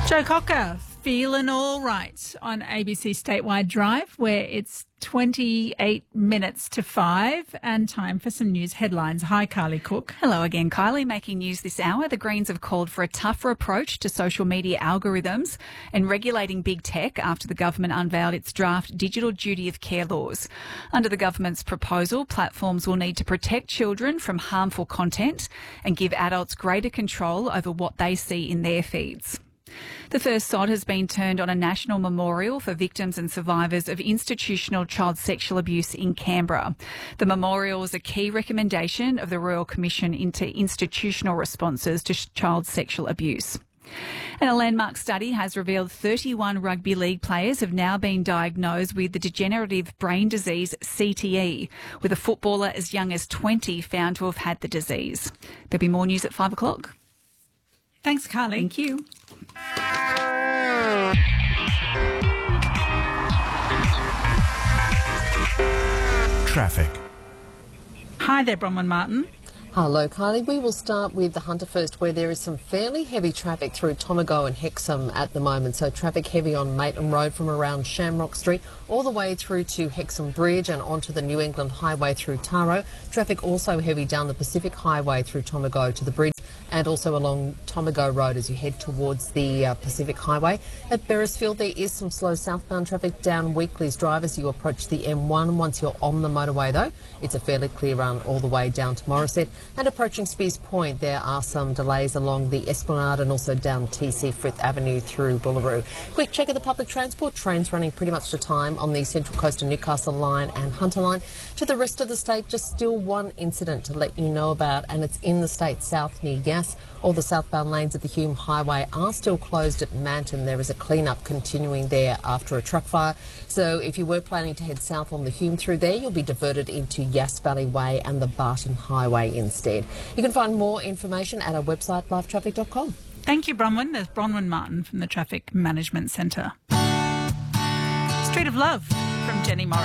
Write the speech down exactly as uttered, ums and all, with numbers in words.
Joe Cocker, feeling all right on A B C Statewide Drive, where it's twenty-eight minutes to five and time for some news headlines. Hi, Carly Cook. Hello again, Kylie. Making news this hour, the Greens have called for a tougher approach to social media algorithms and regulating big tech after the government unveiled its draft digital duty of care laws. Under the government's proposal, platforms will need to protect children from harmful content and give adults greater control over what they see in their feeds. The first sod has been turned on a national memorial for victims and survivors of institutional child sexual abuse in Canberra. The memorial is a key recommendation of the Royal Commission into Institutional Responses to Child Sexual Abuse. And a landmark study has revealed thirty-one rugby league players have now been diagnosed with the degenerative brain disease C T E, with a footballer as young as twenty found to have had the disease. There'll be more news at five o'clock. Thanks, Carly. Thank you. Traffic. Hi there, Bronwyn Martin. Hello, Kylie. We will start with the Hunter first, where there is some fairly heavy traffic through Tomago and Hexham at the moment. So traffic heavy on Maitland Road from around Shamrock Street all the way through to Hexham Bridge and onto the New England Highway through Taro. Traffic also heavy down the Pacific Highway through Tomago to the bridge and also along Tomago Road as you head towards the uh, Pacific Highway. At Beresfield, there is some slow southbound traffic down Weekly's Drive as you approach the M one. Once you're on the motorway, though, it's a fairly clear run all the way down to Morisset. And approaching Spears Point, there are some delays along the Esplanade and also down T C Frith Avenue through Boolaroo. Quick check of the public transport. Trains running pretty much to time on the Central Coast and Newcastle line and Hunter line. To the rest of the state, just still one incident to let you know about, and it's in the state south near Yass. All the southbound lanes of the Hume Highway are still closed at Manton. There is a clean-up continuing there after a truck fire. So if you were planning to head south on the Hume through there, you'll be diverted into Yass Valley Way and the Barton Highway instead. You can find more information at our website, live traffic dot com. Thank you, Bronwyn. There's Bronwyn Martin from the Traffic Management Centre. Street of Love from Jenny Morris.